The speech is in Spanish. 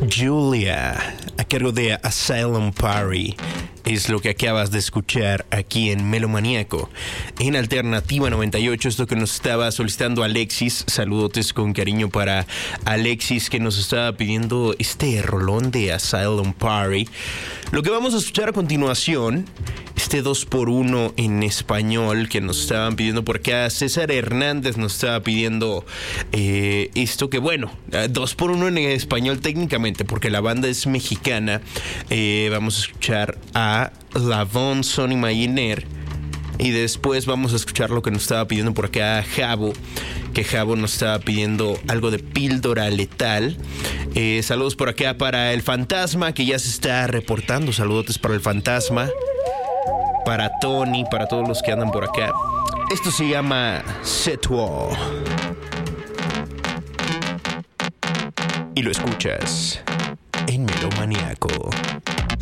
Julia, a cargo de Asylum Party, es lo que acabas de escuchar aquí en Melomaníaco. En Alternativa 98 es lo que nos estaba solicitando Alexis. Saludotes con cariño para Alexis, que nos estaba pidiendo este rolón de Asylum Party. Lo que vamos a escuchar a continuación, este 2x1 en español que nos estaban pidiendo por acá. César Hernández nos estaba pidiendo esto, que bueno, 2x1 en español técnicamente porque la banda es mexicana. Vamos a escuchar a Lavon, Son y Mayiner, y después vamos a escuchar lo que nos estaba pidiendo por acá Javo, que Javo nos estaba pidiendo algo de Píldora Letal. Saludos por acá para el Fantasma, que ya se está reportando. Saludotes para el Fantasma, para Tony, para todos los que andan por acá. Esto se llama Setwo y lo escuchas en Melomaníaco.